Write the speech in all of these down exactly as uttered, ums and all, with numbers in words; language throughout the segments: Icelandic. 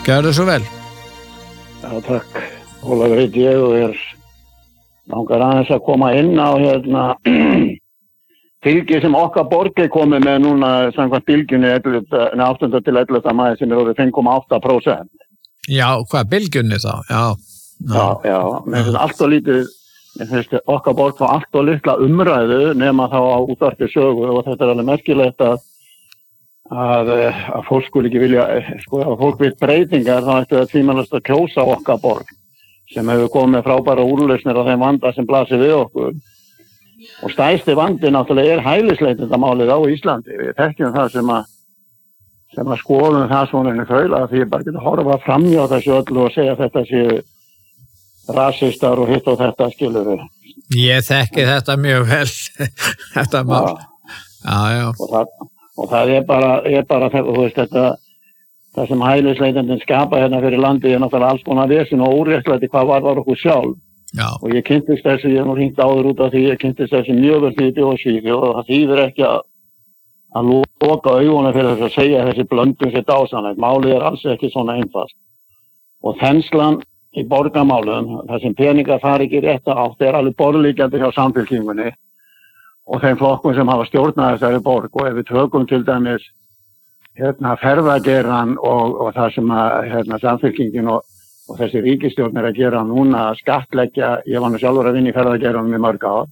Gjörðu svo vel. Já, takk. Ólafur heiti ég og er langar aðeins að koma inn á hérna fylgi sem okkar borg er komið með núna samkvæmt bylgjunni áttunda til ellefta maí sem er orðið fimm komma átta prósent. Já, hvað bylgjunni þá? Já. Já, já, mér finnst allt og lítið, mér finnst okkar borg fá allt og litla umræðu nema þá á útvarpi sögu og þetta er alveg merkilegt að að, að fólk skuli ekki vilja, sko, að fólk vil breytingar þá ættu það tvímælast að kjósa okkar borg sem hefur komið með frábæra úrlausnir á þeim vanda sem blasir við okkur. Og stærsti vandi náttúrulega er hælisleitendamálið á Íslandi. Við þekkjum það sem að sem að skoðum það svona inn í þaula því ég bara geta horfa framhjá þessu öllu og segja að þetta séu rasistar og hitt og þetta skilur við. Ég þekki þetta mjög vel, þetta mál. Já, já. Og það, og það er bara, er bara þú veist, þetta, það sem hælisleitendin skapa hérna fyrir landi er náttúrulega alls konar vesen og óréttlæti hvað varðar okkur sjálf. Já. Og ég kynntist þessu, ég hef nú hringt áður út af því, ég kynntist þessu mjög vel því í Bjóðsvík og það þýðir ekki að, að loka augunum fyrir þess að segja þessi blöndun sér dásanlegt. Málið er alls ekki svona einfalt. Og þenslan í borgarmálum, það sem peningar fari ekki rétt átt, er alveg borðlíkjandi hjá Samfylkingunni og þeim flokkum sem hafa stjórnað þessari borg. Og ef við tökum til dæmis hérna ferðageirann og, og það sem að hérna, Samfylkingin og, og þessi ríkisstjórn er að gera núna að skattleggja, ég var nú sjálfur að vinna í ferðageiranum í mörg ár,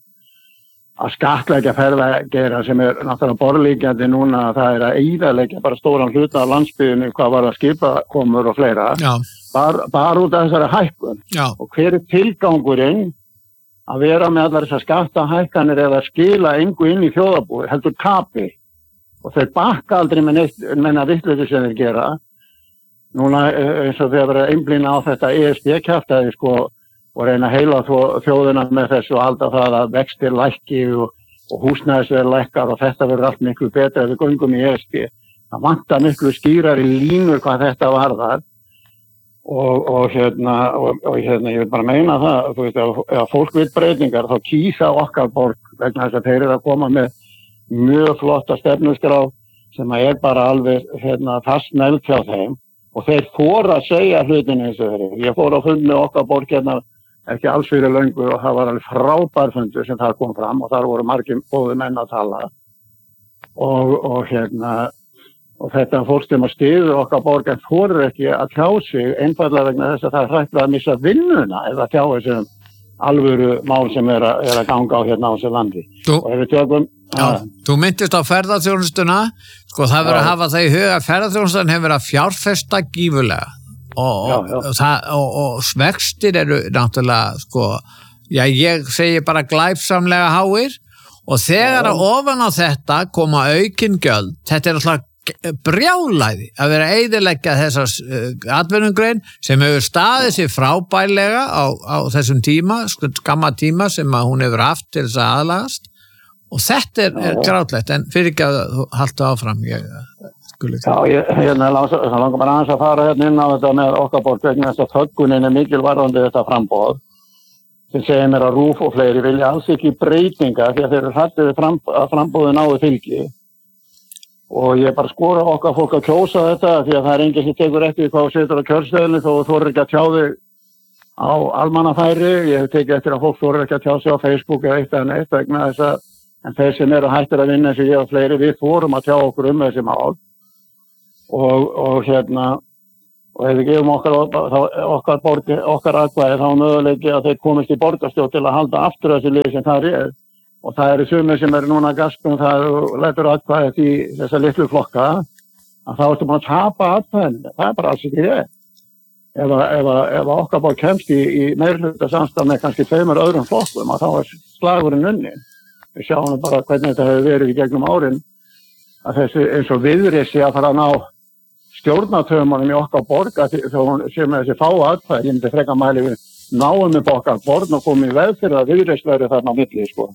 að skattleggja ferðageirann sem er náttúrulega borðlíkjandi núna, það er að eyðileggja bara stóran hluta af landsbyggðinni hvað var að skipakomur og fleira. Já. Bara, bara út af þessari hækkun. Já. Og hver er tilgangurinn að vera með allar þessar skattahækkanir eða skila engu inn í þjóðarbúið, heldur kapi. Og þeir bakka aldrei með neitt, menna vitleyti sem þeir gera. Núna eins og þeir vera einblína á þetta E S B-kjaftaði sko og reyna að heila þjóðina með þessu og halda það að vextir lækki og, og húsnæðisverð lækkar og þetta verður allt miklu betra ef við göngum í E S B. Það vantar miklu skýrari línur hvað þetta varðar. Og, og hérna og, og hérna ég vil bara meina það þú veist ef, ef fólk vil breytingar þá kýsa okkar borg vegna þess að þeir eru að koma með mjög flotta stefnuskrá sem er bara alveg hérna fastnælt hjá þeim og þeir fóru að segja hlutin eins og þeir ég fór á fund með okkar borg hérna ekki alls fyrir löngu og það var alveg frábær fundur sem það kom fram og þar voru margir góðir menn að tala og, og hérna og þetta fólk sem að styður okkar borg en fóru ekki að tjá sig einfallega vegna þess að það er hrætt að missa vinnuna eða tjá þessum alvöru mál sem er að, er að ganga á hérna á þessu landi. Þú, og ef við tökum já, þú myndist á ferðaþjónustuna, sko það verður að hafa það í huga að ferðaþjónustan hefur verið að fjárfesta gífurlega og, já, og, já. og, það, og, og vextir eru náttúrulega, sko, já ég segi bara glæpsamlega háir og þegar að ofan á þetta koma aukin gjöld, þetta er alltaf brjálæði að vera að eyðileggja þessar uh, atvinnugrein sem hefur staðið sér frábærlega á, á þessum tíma, skamma tíma sem að hún hefur haft til þess að aðlagast og þetta er, er grátlegt en fyrir ekki að halda áfram ég, skuli, Já, ég hérna, langar bara aðeins að fara hérna inn á þetta með okkar borg vegna þess að þöggunin er mikilvarðandi þetta framboð sem segir mér að RÚV og fleiri vilja alls ekki breytinga því að þeir eru hræddir við fram, að framboðin náðu fylgi og ég bara skora okkar fólk að kjósa þetta því að það er enginn sem tekur eftir hvað setur á kjörseðilni þó þú þorir ekki að tjá þig á almannafæri. Ég hef tekið eftir að fólk þorir ekki að tjá sig á Facebook eða eitt eða neitt vegna þess að en þeir sem eru hættir að vinna eins og ég og fleiri við þorum að tjá okkur um þessi mál og, og hérna og ef við gefum okkar okkar, borgi, okkar atkvæði þá möguleiki að þeir komist í borgarstjórn til að halda aftur þessi lið sem það er og það eru sumir sem eru núna gastum það lætur atkvæðið í þessa litlu flokka að þá ertu búin að tapa atkvæðin. Það er bara alls ekki það. Ef, ef, ef okkar borg kemst í, í meirhluta samstaf með kannski tveimur öðrum flokkum að þá er slagurinn unni. Við sjáum bara hvernig þetta hefur verið í gegnum árin að þessi eins og Viðreisi að fara að ná stjórnatöfumunum í okkar borg að sem þessi fá atkvæði, ég myndi freka mæli við náum upp okkar borg og komum í veð fyrir að Viðreisi verið þarna á milli sko.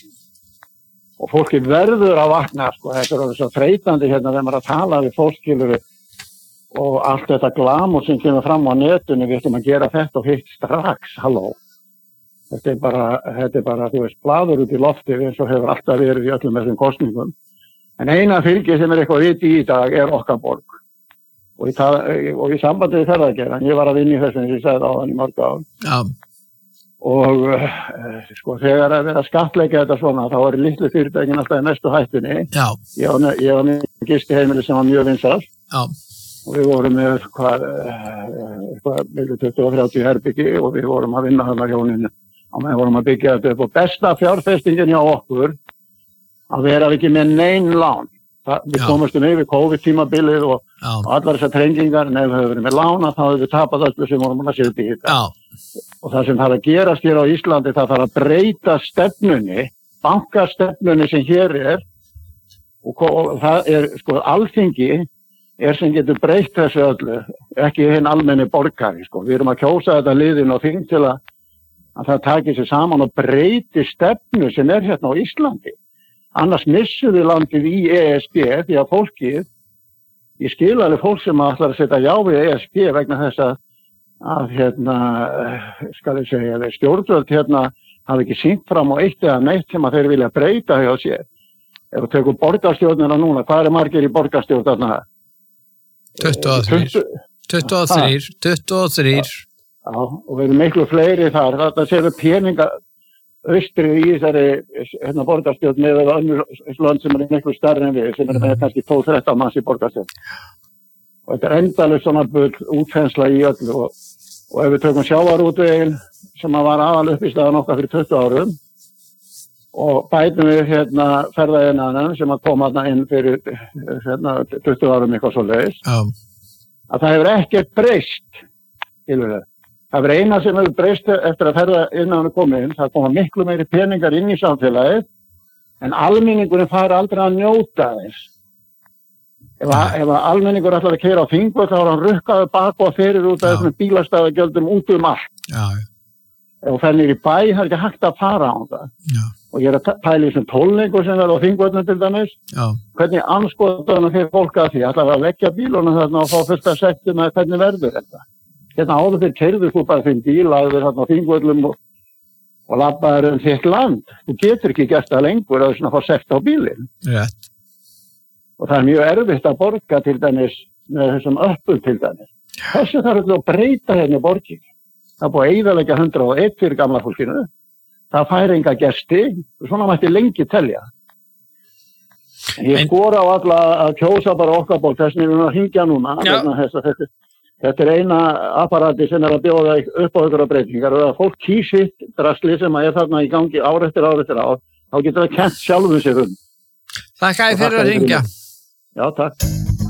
Og fólki verður að vakna, sko, þetta er svo þreytandi hérna þegar maður að tala við fólkskilur og allt þetta glamur sem kemur fram á netinu, við ætlum að gera þetta og hitt strax, halló. Þetta er bara, þetta er bara, þú veist, blaður út í lofti eins og hefur alltaf verið í öllum þessum kosningum. En eina fylgi sem er eitthvað viti í dag er okkar borg. og, í tala, og í sambandi við ferðagerðan, ég var að vinna í þessu eins og ég sagði á hann í mörg ár. Já. Og uh, sko þegar að vera skattleika þetta svona þá var litlu fyrirtækin alltaf í mestu hættunni. Já. Ég var, ég var með gistiheimili sem var mjög vinsælt. Já. Og við vorum með hvað, hvað tuttugu og þrjátíu herbyggi og við vorum að vinna þarna hjóninu og við vorum að byggja þetta upp og besta fjárfestingin hjá okkur að vera ekki með nein lán. Það, við komumstum yfir COVID-tímabilið og, og allar þessar trengingar, en ef við höfum verið með lána þá höfum við tapað öllu sem vorum að setja í þetta. Og það sem þarf að gerast hér á Íslandi, það þarf að breyta stefnunni, bankastefnunni sem hér er, og, og það er, sko, Alþingi er sem getur breytt þessu öllu, ekki hinn almenni borgari, sko. Við erum að kjósa þetta liðin og þing til að, að það taki sig saman og breyti stefnu sem er hérna á Íslandi. Annars missum við landið í E S B því að fólkið, ég skil alveg fólk sem ætlar að setja já við E S B vegna þess að, að hérna, skal ég segja, stjórnvöld hérna hafi ekki sýnt fram á eitt eða neitt sem að þeir vilja breyta hjá sér. Ef við tökum borgarstjórnina núna, hvað er margir í borgarstjórn þarna? tuttugu og þrír. tuttugu og þrír. tuttugu og þrír. Já, og við erum miklu fleiri þar. Þetta séu peninga austri í þessari hérna, borgarstjórn með önnur land sem er miklu stærri en við, sem er með kannski tólf til þrettán manns í borgarstjórn. Og þetta er endalaust svona bull útþensla í öllu og, og ef við tökum sjávarútveginn sem var aðal uppistaðan okkar fyrir tuttugu árum og bætum við hérna ferðaiðnaðinn sem að koma þarna inn fyrir hérna tuttugu árum eitthvað svo leiðis, um. að það hefur ekkert breyst, skilur við. Það er eina sem hefur breyst eftir að ferða innan komið inn, það koma miklu meiri peningar inn í samfélagið, en almenningurinn fari aldrei að njóta þess. Ef, að, ef að almenningur ætlar að keyra á Þingvöll, þá er hann rukkaður bak og fyrir út af þessum bílastæðagjöldum út um allt. Já. Ef þú fer niður í bæ, það er ekki hægt að fara á það. Já. Og ég er að pæla í þessum tólningu sem verður á Þingvöllum til dæmis. Já. Hvernig anskoðanum fyrir fólk að því, ætlar að leggja bílunum þarna og fá fullt að sektum að hvernig verður þetta. Hérna áður fyrir keyrður þú bara þinn bíl að þér hérna á Þingvöllum og, og labbaður um þitt land. Þú getur ekki gert það lengur að svona fá sekt á bílinn. Rétt. Og það er mjög erfitt að borga til dæmis með þessum öppum til dæmis. Þessu þarf alltaf að breyta hérna í borginni. Það er búið að eyðileggja hundrað og eitt fyrir gamla fólkinu. Það fær enga gesti. Svona mætti lengi telja. En ég skora á alla að kjósa bara okkar bók. Þess vegna erum við að hringja núna. Þess að þetta Þetta er eina apparati sem er að bjóða upp á ykkur á breytingar og að fólk kýsitt drasli sem er þarna í gangi ár eftir ár eftir ár, þá getur það kent sjálfum sér um. Takk að þið fyrir að hringja. Já, takk.